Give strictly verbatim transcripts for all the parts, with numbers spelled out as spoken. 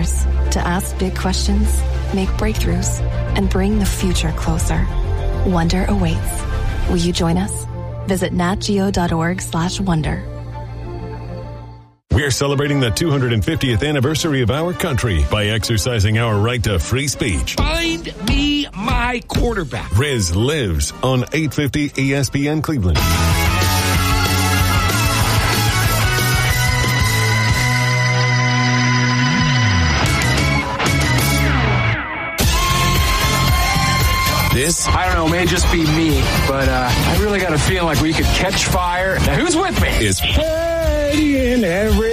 years to ask big questions, make breakthroughs, and bring the future closer. Wonder awaits. Will you join us? Visit natgeo.org slash wonder. We're celebrating the two hundred fiftieth anniversary of our country by exercising our right to free speech. Find me my quarterback. Riz lives on eight fifty E S P N Cleveland. This? I don't know, it may just be me, but uh, I really got a feeling like we could catch fire. Now, who's with me? Is Eddie and Harry.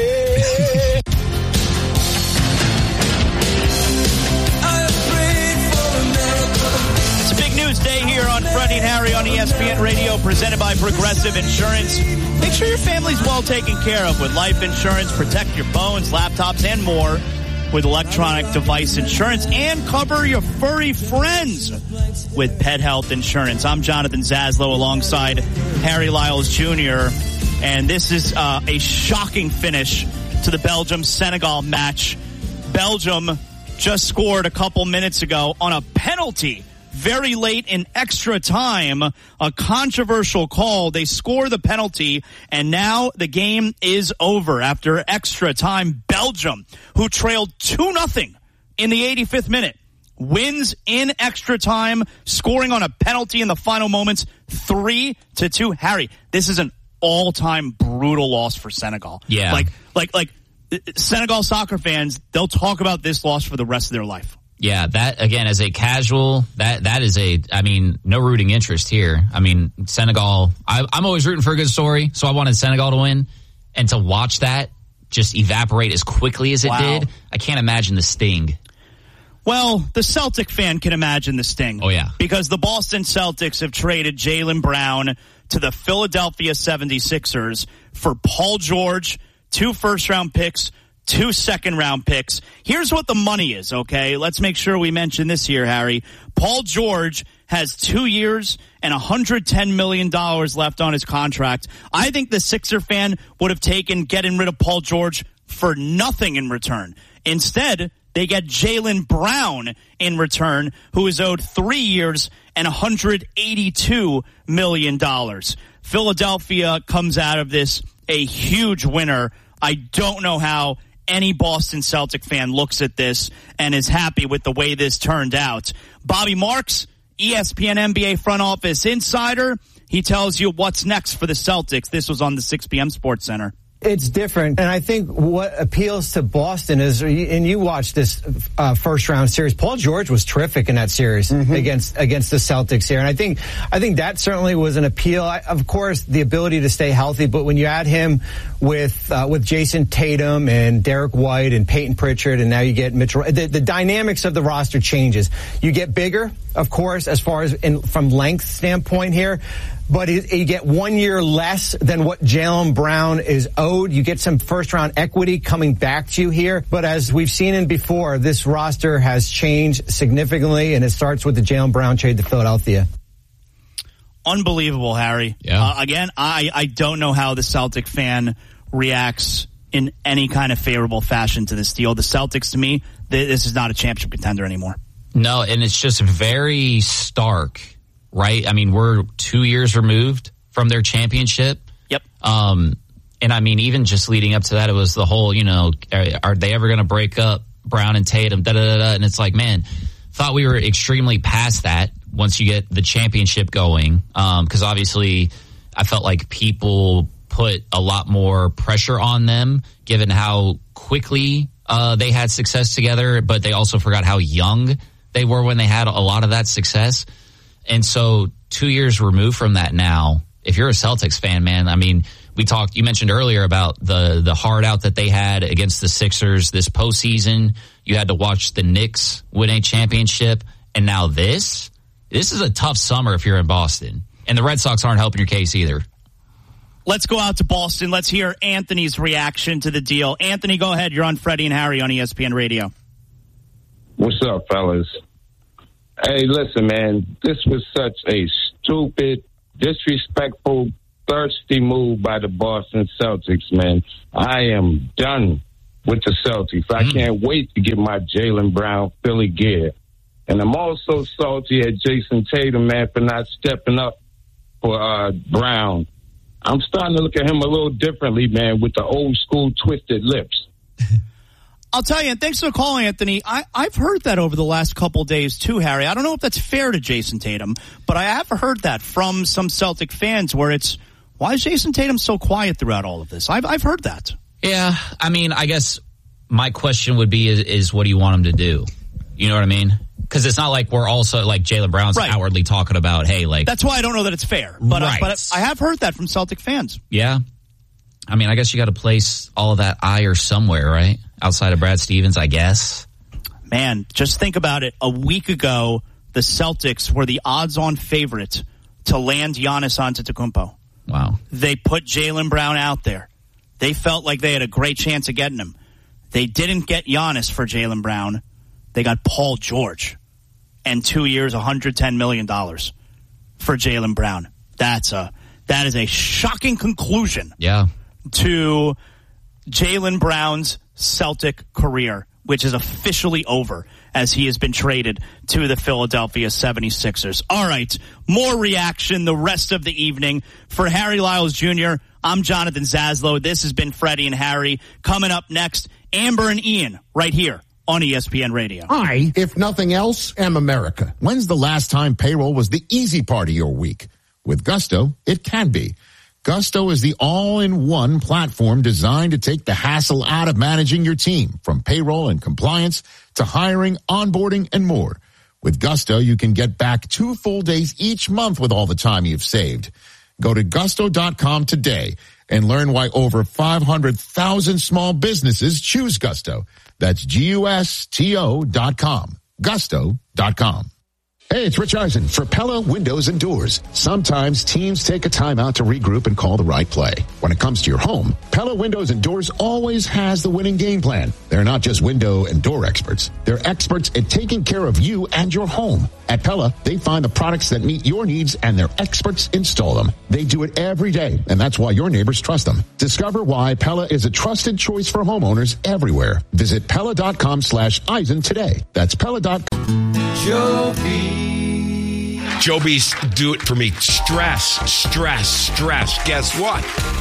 It's a big news day here on Freddie and Harry on E S P N Radio, presented by Progressive Insurance. Make sure your family's well taken care of with life insurance. Protect your phones, laptops, and more with electronic device insurance, and cover your furry friends with pet health insurance. I'm Jonathan Zaslow alongside Harry Lyles Junior And this is uh, a shocking finish to the Belgium-Senegal match. Belgium just scored a couple minutes ago on a penalty very late in extra time, a controversial call. They score the penalty, and now the game is over after extra time. Belgium, who trailed two nothing in the eighty-fifth minute, wins in extra time, scoring on a penalty in the final moments, three to two. Harry, this is an all-time brutal loss for Senegal. Yeah. Like, like, like, Senegal soccer fans, they'll talk about this loss for the rest of their life. Yeah, that, again, as a casual, that that is a, I mean, no rooting interest here. I mean, Senegal, I, I'm always rooting for a good story, so I wanted Senegal to win. And to watch that just evaporate as quickly as it Wow. did, I can't imagine the sting. Well, the Celtic fan can imagine the sting. Oh, yeah. Because the Boston Celtics have traded Jaylen Brown to the Philadelphia seventy-sixers for Paul George, two first-round picks, two second-round picks. Here's what the money is, okay? Let's make sure we mention this here, Harry. Paul George has two years and one hundred ten million dollars left on his contract. I think the Sixer fan would have taken getting rid of Paul George for nothing in return. Instead, they get Jaylen Brown in return, who is owed three years and one hundred eighty-two million dollars. Philadelphia comes out of this a huge winner. I don't know how any Boston Celtic fan looks at this and is happy with the way this turned out. Bobby Marks, E S P N N B A front office insider, he tells you what's next for the Celtics. This was on the six p.m. Sports Center. It's different, and I think what appeals to Boston is, and you watched this uh, first round series. Paul George was terrific in that series mm-hmm. against against the Celtics here, and I think I think that certainly was an appeal. I, of course, the ability to stay healthy, but when you add him with uh, with Jason Tatum and Derek White and Peyton Pritchard, and now you get Mitchell, the, the dynamics of the roster changes. You get bigger, of course, as far as in, from length standpoint here. But it, you get one year less than what Jaylen Brown is owed. You get some first-round equity coming back to you here. But as we've seen in before, this roster has changed significantly, and it starts with the Jaylen Brown trade to Philadelphia. Unbelievable, Harry. Yeah. Uh, again, I, I don't know how the Celtic fan reacts in any kind of favorable fashion to this deal. The Celtics, to me, th- this is not a championship contender anymore. No, and it's just very stark. Right? I mean, we're two years removed from their championship. Yep. Um, and I mean, even just leading up to that, it was the whole, you know, are, are they ever going to break up Brown and Tatum? Da, da, da, da. And it's like, man, thought we were extremely past that once you get the championship going. Um, because obviously I felt like people put a lot more pressure on them given how quickly uh, they had success together, but they also forgot how young they were when they had a lot of that success. And so two years removed from that now, if you're a Celtics fan, man, I mean, we talked, you mentioned earlier about the, the hard out that they had against the Sixers this postseason. You had to watch the Knicks win a championship. And now this, this is a tough summer if you're in Boston. And the Red Sox aren't helping your case either. Let's go out to Boston. Let's hear Anthony's reaction to the deal. Anthony, go ahead. You're on Freddie and Harry on E S P N Radio. What's up, fellas? Hey, listen, man, this was such a stupid, disrespectful, thirsty move by the Boston Celtics, man. I am done with the Celtics. I mm. can't wait to get my Jaylen Brown Philly gear. And I'm also salty at Jason Tatum, man, for not stepping up for uh, Brown. I'm starting to look at him a little differently, man, with the old school twisted lips. I'll tell you, and thanks for calling, Anthony. I, I've heard that over the last couple of days, too, Harry. I don't know if that's fair to Jason Tatum, but I have heard that from some Celtic fans where it's, why is Jason Tatum so quiet throughout all of this? I've, I've heard that. Yeah, I mean, I guess my question would be is, is what do you want him to do? You know what I mean? Because it's not like we're also, like, Jaylen Brown's right. outwardly talking about, hey, like... That's why I don't know that it's fair. But, right. uh, but I have heard that from Celtic fans. Yeah. I mean, I guess you got to place all of that ire somewhere, right? Outside of Brad Stevens, I guess. Man, just think about it. A week ago, the Celtics were the odds-on favorite to land Giannis Antetokounmpo. Wow. They put Jaylen Brown out there. They felt like they had a great chance of getting him. They didn't get Giannis for Jaylen Brown. They got Paul George. And two years, one hundred ten million dollars for Jaylen Brown. That's a that is a shocking conclusion. Yeah. To Jaylen Brown's Celtic career, which is officially over as he has been traded to the Philadelphia seventy-sixers. All right, more reaction the rest of the evening. For Harry Lyles Junior, I'm Jonathan Zaslow. This has been Freddie and Harry. Coming up next, Amber and Ian right here on E S P N Radio. I, if nothing else, am America. When's the last time payroll was the easy part of your week? With Gusto, it can be. Gusto is the all-in-one platform designed to take the hassle out of managing your team, from payroll and compliance to hiring, onboarding, and more. With Gusto, you can get back two full days each month with all the time you've saved. Go to gusto dot com today and learn why over five hundred thousand small businesses choose Gusto. That's G U S T O dot com. Gusto dot com. Hey, it's Rich Eisen for Pella Windows and Doors. Sometimes teams take a timeout to regroup and call the right play. When it comes to your home, Pella Windows and Doors always has the winning game plan. They're not just window and door experts. They're experts at taking care of you and your home. At Pella, they find the products that meet your needs and their experts install them. They do it every day, and that's why your neighbors trust them. Discover why Pella is a trusted choice for homeowners everywhere. Visit Pella dot com slash Eisen today. That's Pella dot com. Joby. Joby's do it for me. Stress, stress, stress. Guess what?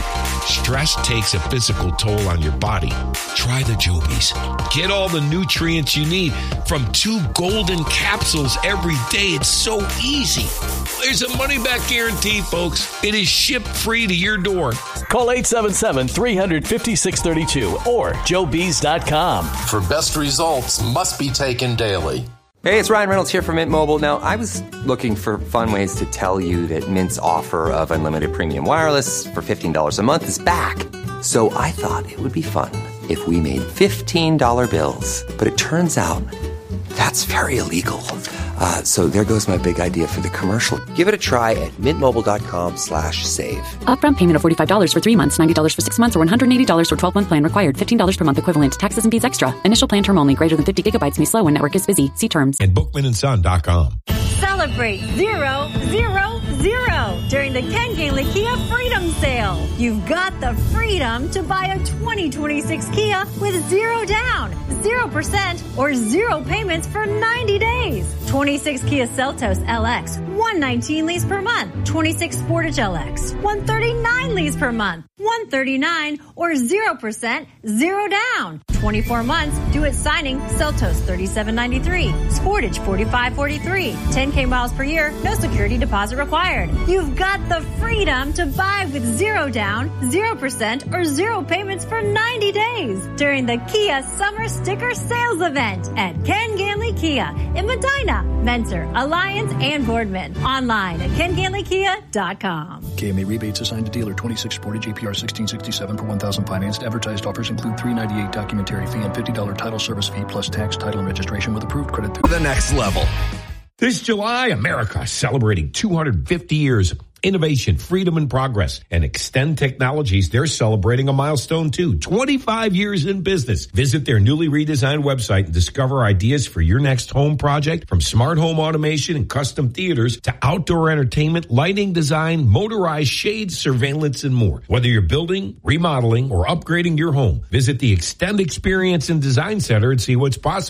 Stress takes a physical toll on your body. Try the Jobies. Get all the nutrients you need from two golden capsules every day. It's so easy. There's a money-back guarantee, folks. It is shipped free to your door. Call eight seven seven, three five zero, six three two or joe bees dot com. For best results, must be taken daily. Hey, it's Ryan Reynolds here from Mint Mobile. Now, I was looking for fun ways to tell you that Mint's offer of unlimited premium wireless for fifteen dollars a month is back. So I thought it would be fun if we made fifteen dollar bills. But it turns out that's very illegal. Uh, so there goes my big idea for the commercial. Give it a try at mintmobile.com slash save. Upfront payment of forty-five dollars for three months, ninety dollars for six months, or one hundred eighty dollars for twelve-month plan required. fifteen dollars per month equivalent. Taxes and fees extra. Initial plan term only. Greater than fifty gigabytes may slow when network is busy. See terms. And bookman and son dot com. Celebrate zero, zero, zero during the Ken Gainley Kia Freedom Sale. You've got the freedom to buy a twenty twenty-six Kia with zero down, zero percent, or zero payments for ninety days. twenty-six Kia Seltos L X, one nineteen lease per month. twenty-six Sportage L X, one thirty-nine lease per month. one thirty-nine or zero percent, zero down. twenty-four months, due at signing, Seltos thirty-seven ninety-three, Sportage forty-five forty-three, ten K miles per year, no security deposit required. You've got the freedom to buy with zero down, zero percent, or zero payments for ninety days during the Kia Summer Sticker Sales Event at Ken Gainley Kia in Medina, Mentor, Alliance, and Boardman. Online at ken gainley kia dot com. K M A rebates assigned to dealer twenty-six Sportage A P R sixteen sixty-seven per one thousand financed. Advertised offers include three ninety-eight documentary fee and fifty dollars title service fee plus tax, title, and registration with approved credit through the next level. This July, America is celebrating two hundred fifty years innovation, freedom, and progress. And Extend Technologies, they're celebrating a milestone too. twenty-five years in business. Visit their newly redesigned website and discover ideas for your next home project, from smart home automation and custom theaters to outdoor entertainment, lighting design, motorized shades, surveillance, and more. Whether you're building, remodeling, or upgrading your home, visit the Extend Experience and Design Center and see what's possible.